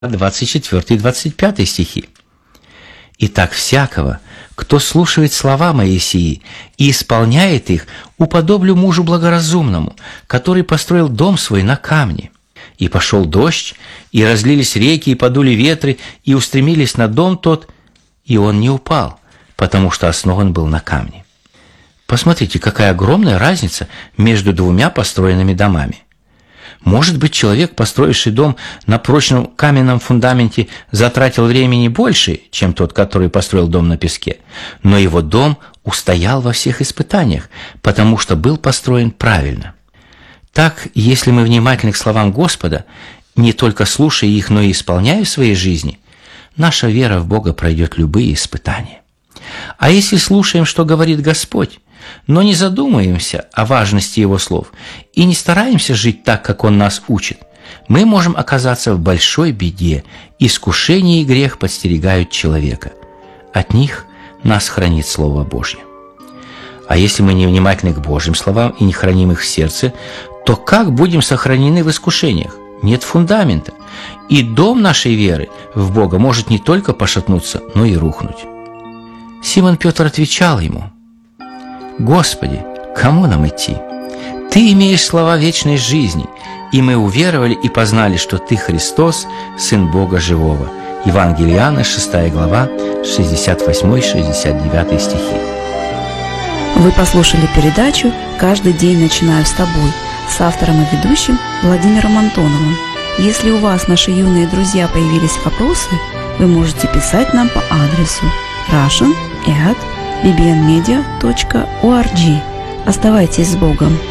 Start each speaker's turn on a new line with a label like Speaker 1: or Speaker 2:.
Speaker 1: 24 и 25 стихи. «Итак, всякого, кто слушает слова мои сии и исполняет их, уподоблю мужу благоразумному, который построил дом свой на камне. И пошел дождь, и разлились реки, и подули ветры, и устремились на дом тот, и он не упал, потому что основан был на камне». Посмотрите, какая огромная разница между двумя построенными домами. Может быть, человек, построивший дом на прочном каменном фундаменте, затратил времени больше, чем тот, который построил дом на песке, но его дом устоял во всех испытаниях, потому что был построен правильно. Так, если мы внимательны к словам Господа, не только слушая их, но и исполняя в своей жизни, наша вера в Бога пройдет любые испытания. А если слушаем, что говорит Господь, но не задумаемся о важности Его слов и не стараемся жить так, как Он нас учит, мы можем оказаться в большой беде. Искушение и грех подстерегают человека. От них нас хранит Слово Божье. А если мы не внимательны к Божьим словам и не храним их в сердце, то как будем сохранены в искушениях? Нет фундамента. И дом нашей веры в Бога может не только пошатнуться, но и рухнуть. Симон Петр отвечал ему: «Господи, кому нам идти? Ты имеешь слова вечной жизни, и мы уверовали и познали, что Ты Христос, Сын Бога Живого». Евангелие Иоанна, 6 глава, 68-69 стихи.
Speaker 2: Вы послушали передачу «Каждый день начинаю с тобой» с автором и ведущим Владимиром Антоновым. Если у вас, наши юные друзья, появились вопросы, вы можете писать нам по адресу russian@bbnmedia.org. Оставайтесь с Богом!